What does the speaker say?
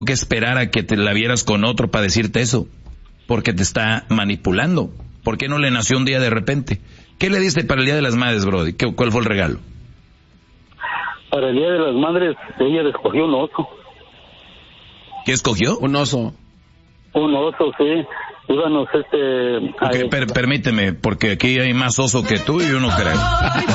que esperar a que te la vieras con otro para decirte eso, porque te está manipulando. ¿Por qué no le nació un día de repente? ¿Qué le diste para el Día de las Madres, Brody? ¿Cuál fue el regalo? Para el Día de las Madres, ella escogió un oso. ¿Qué escogió? Un oso. Un oso, sí. Íbamos Okay, permíteme, porque aquí hay más oso que tú y yo no creo.